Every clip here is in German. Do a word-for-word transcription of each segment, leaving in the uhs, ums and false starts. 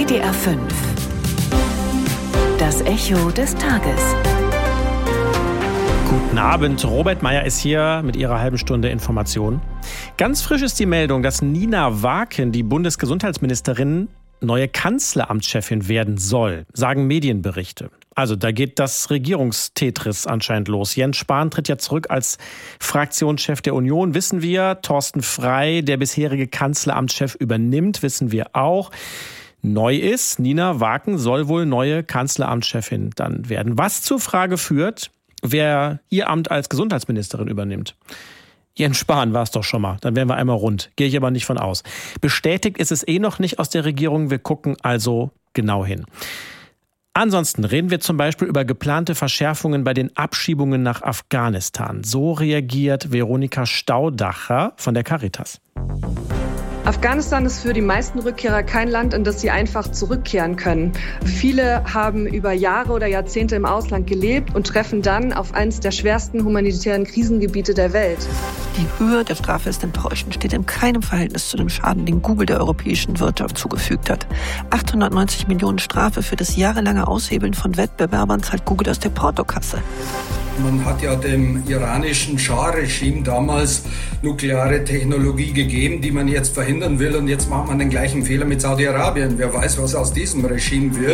D R fünf. Das Echo des Tages. Guten Abend, Robert Meyer ist hier mit ihrer halben Stunde Information. Ganz frisch ist die Meldung, dass Nina Waken, die Bundesgesundheitsministerin, neue Kanzleramtschefin werden soll, sagen Medienberichte. Also da geht das Regierungstetris anscheinend los. Jens Spahn tritt ja zurück als Fraktionschef der Union, wissen wir. Thorsten Frey, der bisherige Kanzleramtschef, übernimmt, wissen wir auch. Neu ist, Nina Waken soll wohl neue Kanzleramtschefin dann werden. Was zur Frage führt, wer ihr Amt als Gesundheitsministerin übernimmt. Jens Spahn war es doch schon mal. Dann wären wir einmal rund. Gehe ich aber nicht von aus. Bestätigt ist es eh noch nicht aus der Regierung. Wir gucken also genau hin. Ansonsten reden wir zum Beispiel über geplante Verschärfungen bei den Abschiebungen nach Afghanistan. So reagiert Veronika Staudacher von der Caritas. Afghanistan ist für die meisten Rückkehrer kein Land, in das sie einfach zurückkehren können. Viele haben über Jahre oder Jahrzehnte im Ausland gelebt und treffen dann auf eines der schwersten humanitären Krisengebiete der Welt. Die Höhe der Strafe ist enttäuschend, steht in keinem Verhältnis zu dem Schaden, den Google der europäischen Wirtschaft zugefügt hat. achthundertneunzig Millionen Strafe für das jahrelange Aushebeln von Wettbewerbern zahlt Google aus der Portokasse. Man hat ja dem iranischen Schah-Regime damals nukleare Technologie gegeben, die man jetzt verhindern will. Und jetzt macht man den gleichen Fehler mit Saudi-Arabien. Wer weiß, was aus diesem Regime wird.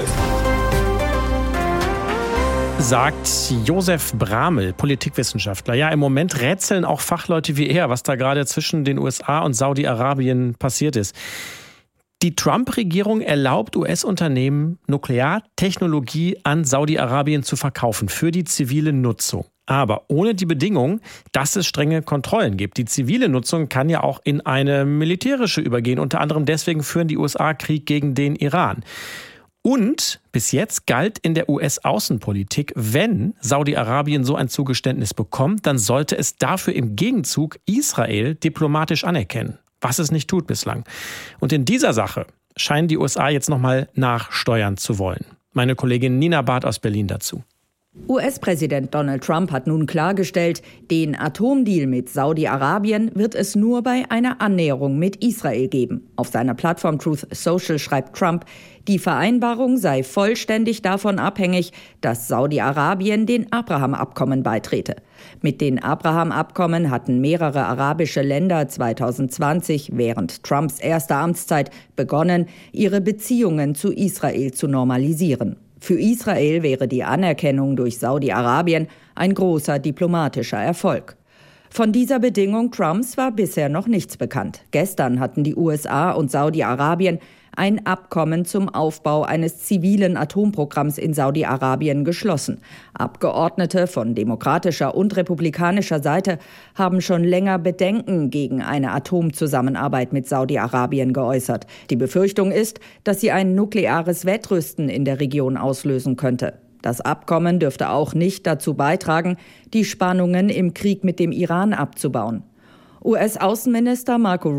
Sagt Josef Bramel, Politikwissenschaftler. Ja, im Moment rätseln auch Fachleute wie er, was da gerade zwischen den U S A und Saudi-Arabien passiert ist. Die Trump-Regierung erlaubt U S-Unternehmen, Nukleartechnologie an Saudi-Arabien zu verkaufen für die zivile Nutzung. Aber ohne die Bedingung, dass es strenge Kontrollen gibt. Die zivile Nutzung kann ja auch in eine militärische übergehen. Unter anderem deswegen führen die U S A Krieg gegen den Iran. Und bis jetzt galt in der U S-Außenpolitik, wenn Saudi-Arabien so ein Zugeständnis bekommt, dann sollte es dafür im Gegenzug Israel diplomatisch anerkennen. Was es nicht tut bislang. Und in dieser Sache scheinen die U S A jetzt nochmal nachsteuern zu wollen. Meine Kollegin Nina Barth aus Berlin dazu. U S-Präsident Donald Trump hat nun klargestellt, den Atomdeal mit Saudi-Arabien wird es nur bei einer Annäherung mit Israel geben. Auf seiner Plattform Truth Social schreibt Trump, die Vereinbarung sei vollständig davon abhängig, dass Saudi-Arabien den Abraham-Abkommen beitrete. Mit den Abraham-Abkommen hatten mehrere arabische Länder zwanzig zwanzig während Trumps erster Amtszeit begonnen, ihre Beziehungen zu Israel zu normalisieren. Für Israel wäre die Anerkennung durch Saudi-Arabien ein großer diplomatischer Erfolg. Von dieser Bedingung Trumps war bisher noch nichts bekannt. Gestern hatten die U S A und Saudi-Arabien ein Abkommen zum Aufbau eines zivilen Atomprogramms in Saudi-Arabien geschlossen. Abgeordnete von demokratischer und republikanischer Seite haben schon länger Bedenken gegen eine Atomzusammenarbeit mit Saudi-Arabien geäußert. Die Befürchtung ist, dass sie ein nukleares Wettrüsten in der Region auslösen könnte. Das Abkommen dürfte auch nicht dazu beitragen, die Spannungen im Krieg mit dem Iran abzubauen. U S-Außenminister Marco